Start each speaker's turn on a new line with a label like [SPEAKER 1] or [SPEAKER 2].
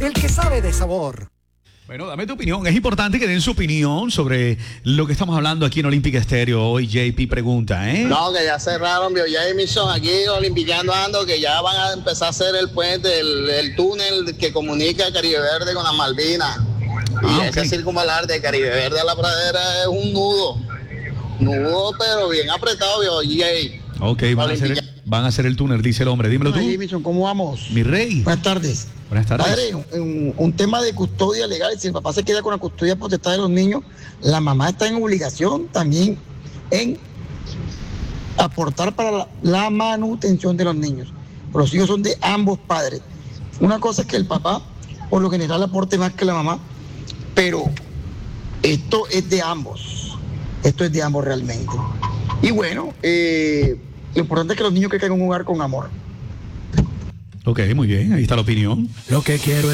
[SPEAKER 1] del que sabe de sabor.
[SPEAKER 2] Bueno, dame tu opinión. Es importante que den su opinión sobre lo que estamos hablando aquí en Olímpica Estéreo. Hoy JP pregunta, ¿eh?
[SPEAKER 3] No, que ya cerraron Jamison aquí Olimpicando ando, que ya van a empezar a hacer el puente, el túnel que comunica Caribe Verde con las Malvinas. Y ese circunvalar de Caribe Verde a la pradera es un nudo pero bien apretado, Jay.
[SPEAKER 2] Ok, van a hacer el túnel, dice el hombre. Dímelo tú.
[SPEAKER 4] Jamison, ¿cómo vamos?
[SPEAKER 2] Mi rey.
[SPEAKER 4] Buenas tardes.
[SPEAKER 2] Buenas tardes.
[SPEAKER 4] Padre, un tema de custodia legal, si el papá se queda con la custodia potestad de los niños, la mamá está en obligación también en aportar para la manutención de los niños. Pero los hijos son de ambos padres. Una cosa es que el papá, por lo general, aporte más que la mamá, pero esto es de ambos. Esto es de ambos realmente. Y bueno, lo importante es que los niños crezcan en un hogar con amor.
[SPEAKER 2] Ok, muy bien, ahí está la opinión.
[SPEAKER 1] Lo que quiero es